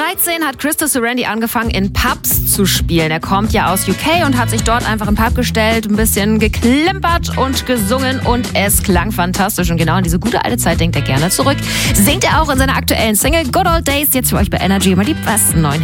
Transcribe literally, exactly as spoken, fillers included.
dreizehn hat Christo Serendi angefangen, in Pubs zu spielen. Er kommt ja aus U K und hat sich dort einfach im Pub gestellt, ein bisschen geklimpert und gesungen und es klang fantastisch. Und genau an diese gute alte Zeit denkt er gerne zurück. Singt er auch in seiner aktuellen Single Good Old Days, jetzt für euch bei Energy immer die besten neuen Hits.